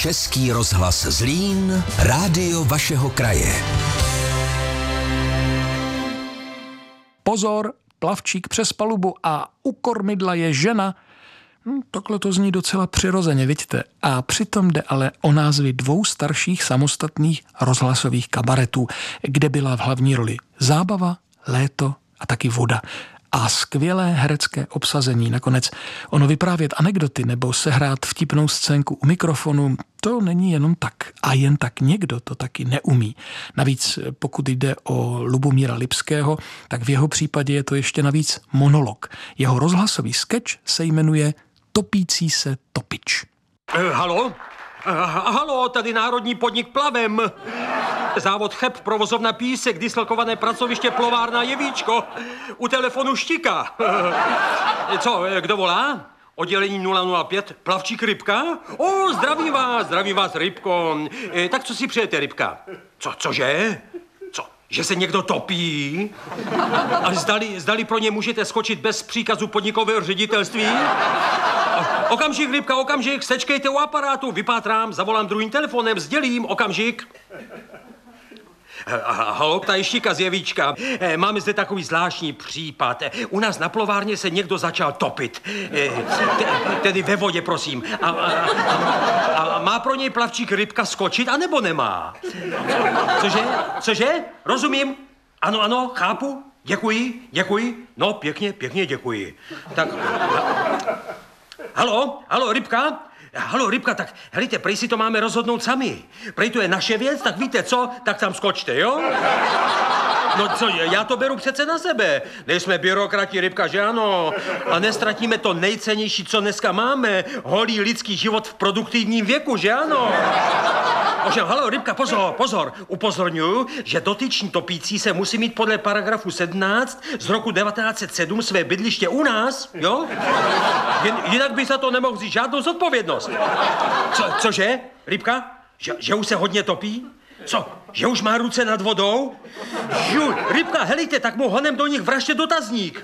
Český rozhlas Zlín, rádio vašeho kraje. Pozor, plavčík přes palubu a u kormidla je žena. Takhle to zní docela přirozeně, vidíte. A přitom jde ale o názvy 2 starších samostatných rozhlasových kabaretů, kde byla v hlavní roli zábava, léto a taky voda. A skvělé herecké obsazení. Nakonec ono vyprávět anekdoty nebo sehrát vtipnou scénku u mikrofonu, to není jenom tak. A jen tak někdo to taky neumí. Navíc pokud jde o Lubomíra Lipského, tak v jeho případě je to ještě navíc monolog. Jeho rozhlasový sketch se jmenuje Topící se topič. Halo? Halo, tady Národní podnik Plavem. Závod Cheb, provozovna Písek, dislokované pracoviště Plovárna Jevíčko. U telefonu Štika. Co, kdo volá? Oddělení 005, plavčík Rybka? Zdravím vás, Rybko. Tak co si přejete, Rybka? Cože? Že se někdo topí? Ale zdali pro ně můžete skočit bez příkazu podnikového ředitelství? Okamžik, Rybka, okamžik, sečkejte u aparátu, vypátrám, zavolám druhým telefonem, sdělím, okamžik. Halo, tady Štika z Jevíčka. Máme zde takový zvláštní případ. U nás na plovárně se někdo začal topit. Tedy ve vodě, prosím. A má pro něj plavčík Rybka skočit, anebo nemá? Cože? Rozumím. Ano, chápu. Děkuji. No, pěkně děkuji. Tak... Halo, Rybka? Halo, Rybka, tak helejte, prej si to máme rozhodnout sami. Prej to je naše věc, tak víte co, tak tam skočte, jo? No co, já to beru přece na sebe. Nejsme byrokrati, Rybka, že ano? A nestratíme to nejcennější, co dneska máme. Holý lidský život v produktivním věku, že ano? Ovšem, halo, Rybka, pozor. Upozorňuji, že dotyční topící se musí mít podle paragrafu 17 z roku 1907 své bydliště u nás, jo? Jinak by za to nemohl vzít žádnou zodpovědnost. Cože, Rybka? Že už se hodně topí? Co? Že už má ruce nad vodou? Rybka, helejte, tak mu honem do nich vražte dotazník.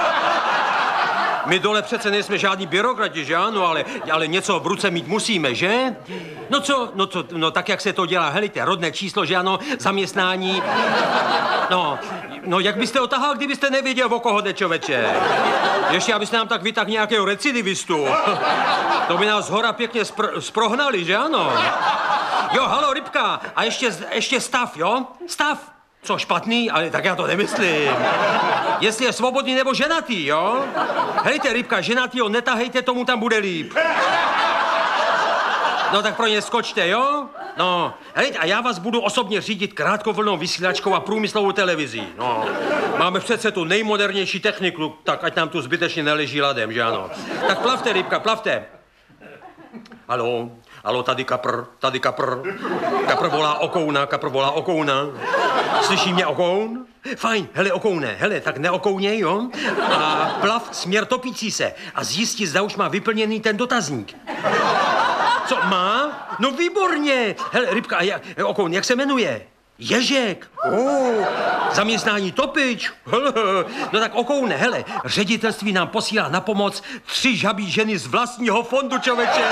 My dole přece nejsme žádní byrokrati, že ano, ale něco v ruce mít musíme, že? No tak jak se to dělá, helejte, rodné číslo, že ano, zaměstnání. No jak byste otahal, kdybyste nevěděl, o koho jde, člověče? Ještě abyste nám tak vytáhl nějakého recidivistu. To by nás zhora pěkně sprohnali, že ano? Jo, halo, Rybka, a ještě stav, jo? Stav. Co, špatný? Ale tak já to nemyslím. Jestli je svobodný nebo ženatý, jo? Hejte, Rybka, ženatýho netahejte, tomu tam bude líp. No tak pro ně skočte, jo? No, hejte, a já vás budu osobně řídit krátkovlnou vysílačkou a průmyslovou televizí. No, máme přece tu nejmodernější techniku, tak ať nám tu zbytečně neleží ladem, že ano? Tak plavte, Rybka, plavte. Halo, tady kapr. Kapr volá okouna. Slyší mě okoun? Fajn, hele, okoune, tak neokouněj, jo? A plav směr topící se a zjistí, zda už má vyplněný ten dotazník. Co, má? No výborně. Hele, Rybka, okoun, jak se jmenuje? Ježek. Zaměstnání topič. No tak okoune, hele, ředitelství nám posílá na pomoc 3 žabí ženy z vlastního fondu, člověče.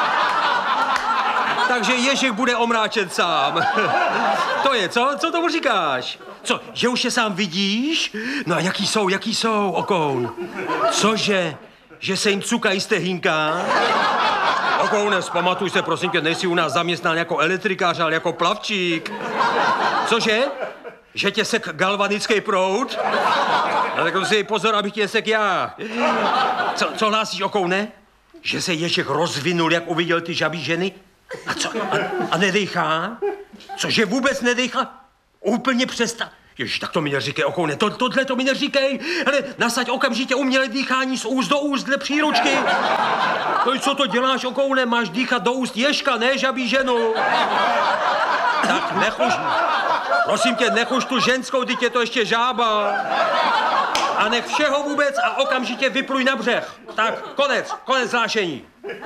Takže Ježek bude omráčen sám. To je, co? Co tomu říkáš? Co, že už je sám vidíš? No a jaký jsou, okoun? Cože? Že se jim cukají stehínka? Okoune, vzpamatuj se, prosím tě, nejsi u nás zaměstnán jako elektrikář, ale jako plavčík. Cože? Že tě sek galvanický proud? No tak si pozor, abych tě nesek já. Co hlásíš, okoune? Že se Ježek rozvinul, jak uviděl ty žabí ženy? A co? A nedejchá? Cože vůbec nedejchá? Úplně přestá. Ježiš, tak to mi neříkej, okoune, tohle to mi neříkej. Hele, nasaď okamžitě umělé dýchání z úst do úst dle příručky. No i co to děláš, okoune? Máš dýchat do úst Ježka, ne žabí ženu. Tak nechuš, prosím tě, nechuš tu ženskou, teď je to ještě žába. A nech všeho vůbec a okamžitě vypluj na břeh. Tak, konec hlášení.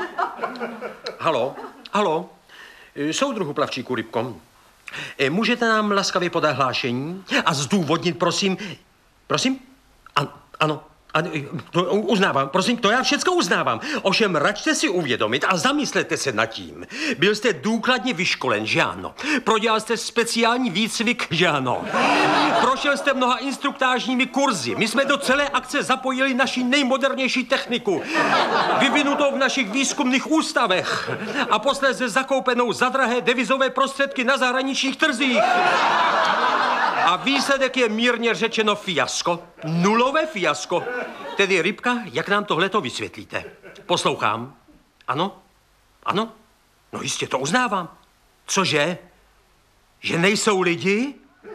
Halo, soudruhu plavčíku Rybko. Můžete nám laskavě podat hlášení a zdůvodnit, prosím? Prosím? A to uznávám, prosím, to já všecko uznávám. Ovšem, račte si uvědomit a zamyslete se nad tím. Byl jste důkladně vyškolen, že ano? Prodělal jste speciální výcvik, že ano? Prošel jste mnoha instruktážními kurzy. My jsme do celé akce zapojili naši nejmodernější techniku, vyvinutou v našich výzkumných ústavech a posléze zakoupenou za drahé devizové prostředky na zahraničních trzích. A výsledek je mírně řečeno fiasko. Nulové fiasko. Tedy, Rybka, jak nám tohleto vysvětlíte? Poslouchám. Ano? Ano? No jistě, to uznávám. Cože? Že nejsou lidi?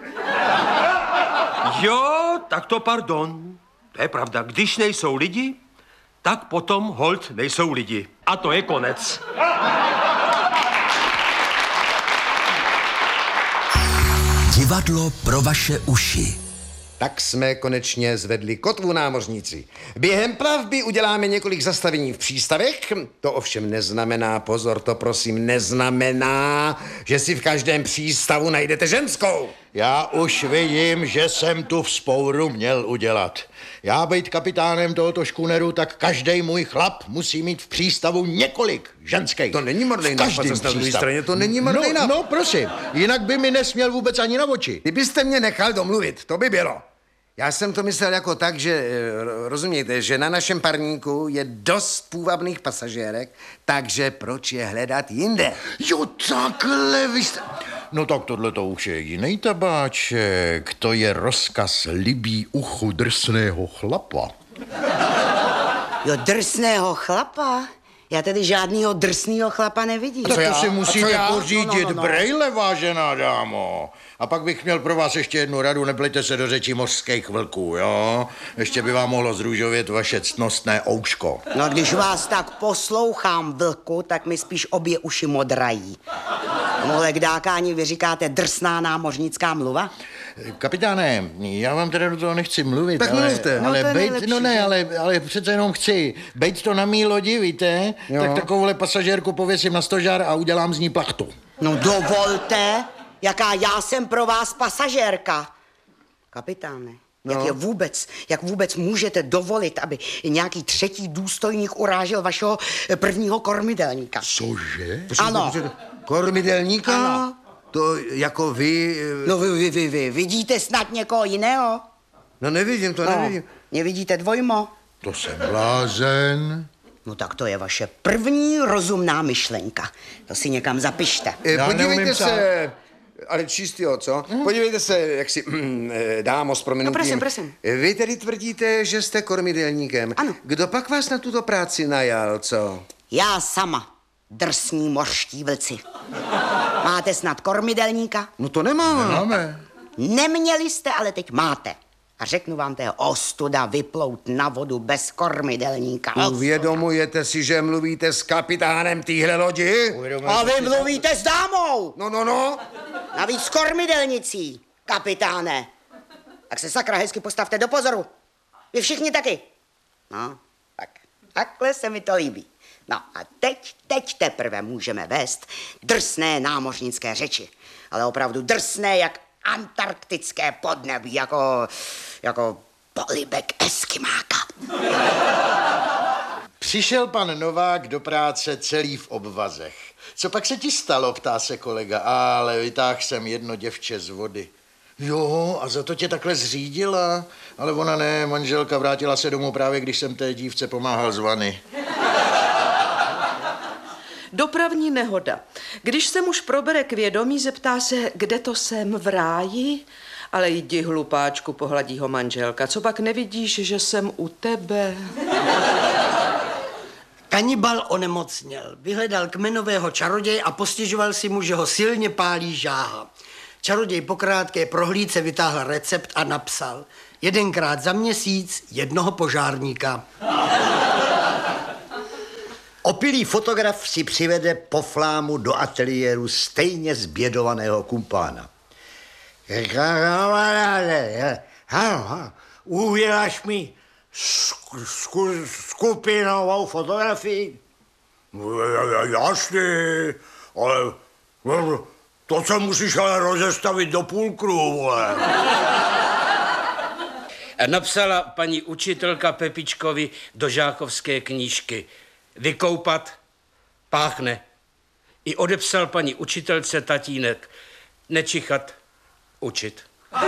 Jo, tak to pardon. To je pravda. Když nejsou lidi, tak potom holt nejsou lidi. A to je konec. Divadlo pro vaše uši. Tak jsme konečně zvedli kotvu, námořníci. Během plavby uděláme několik zastavení v přístavech. To ovšem neznamená, pozor, to prosím, neznamená, že si v každém přístavu najdete ženskou. Já už vidím, že jsem tu vzpouru měl udělat. Já být kapitánem tohoto škuneru, tak každý můj chlap musí mít v přístavu několik ženských. To není marný nápad, zase na druhé straně, to není marný nápad. No prosím, jinak by mi nesměl vůbec ani na oči. Kdybyste mě nechal domluvit, to by bylo. Já jsem to myslel jako tak, že, rozumějte, že na našem parníku je dost půvabných pasažérek, takže proč je hledat jinde? Jo, takhle vy jste... No tak tohle to už je jiný tabáček. To je rozkaz libý uchu drsného chlapa. Jo, drsného chlapa? Já tedy žádnýho drsného chlapa nevidím. Tak to si musíte pořídit No. brejle, vážená dámo. A pak bych měl pro vás ještě jednu radu, neplejte se do řečí mořských vlků, jo? Ještě by vám mohlo zrůžovět vaše ctnostné ouško. No, když vás tak poslouchám, vlku, tak mi spíš obě uši modrají. Tomuhle kdákání vy říkáte drsná námořnická mluva? Kapitáne, já vám teda do toho nechci mluvit, Tak ale, mluvte. No, ale to je bejt, nejlepší, no ne, že? ale přece jenom chci. Bejt to na mý lodi, víte? Jo. Tak takovouhle pasažérku pověsím na stožár a udělám z ní plachtu. No dovolte, jaká já jsem pro vás pasažérka. Kapitáne, jak vůbec můžete dovolit, aby nějaký třetí důstojník urážel vašeho prvního kormidelníka? Cože? Ano. Kormidelníka? Ano. To jako vy... No vy vidíte snad někoho jiného? No nevidím, to nevidím. Nevidíte dvojmo? To jsem blázen. No tak to je vaše první rozumná myšlenka. To si někam zapište. Já Podívejte neumím se, ale číst jo, co? Podívejte se, jak si, dámo, s prominutím. No prosím. Vy tedy tvrdíte, že jste kormidelníkem. Ano. Kdo pak vás na tuto práci najal, co? Já sama, drsní mořští vlci. Máte snad kormidelníka? No to nemáme. Máme. Neměli jste, ale teď máte. A řeknu vám, to je ostuda vyplout na vodu bez kormidelníka. Uvědomujete si, že mluvíte s kapitánem téhle lodi? A vy mluvíte s dámou! No. Navíc s kormidelnicí, kapitáne. Tak se sakra hezky postavte do pozoru. Vy všichni taky. No, tak. Takhle se mi to líbí. No a teď teprve můžeme vést drsné námořnické řeči. Ale opravdu drsné jak antarktické podnebí, jako polibek eskimáka. Přišel pan Novák do práce celý v obvazech. Co pak se ti stalo, ptá se kolega. Ale vytáhl jsem jedno děvče z vody. Jo, a za to tě takhle zřídila? Ale ona ne, manželka vrátila se domů právě, když jsem té dívce pomáhal z vany. Dopravní nehoda. Když se muž probere k vědomí, zeptá se, kde to jsem, v ráji? Ale jdi, hlupáčku, pohladí ho manželka. Co pak nevidíš, že jsem u tebe? Kanibal onemocněl. Vyhledal kmenového čaroděje a postěžoval si mu, že ho silně pálí žáha. Čaroděj po krátké prohlídce vytáhl recept a napsal: 1krát za měsíc jednoho požárníka. Opilý fotograf si přivede po flámu do ateliéru stejně zbědovaného kumpána. Uděláš mi skupinovou fotografii? Jasný, ale to se musíš ale rozestavit do půlkruhu, vole. Napsala paní učitelka Pepičkovi do žákovské knížky. Vykoupat, páchne. I odepsal paní učitelce tatínek. Nečichat, učit.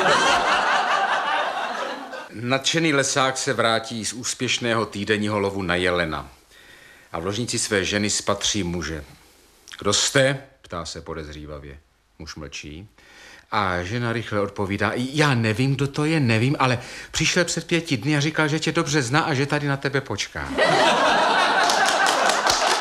Nadšený lesák se vrátí z úspěšného týdenního lovu na jelena a v ložnici své ženy spatří muže. Kdo jste? Ptá se podezřívavě. Muž mlčí a žena rychle odpovídá. Já nevím, kdo to je, nevím, ale přišel před 5 dny a říkal, že tě dobře zná a že tady na tebe počká.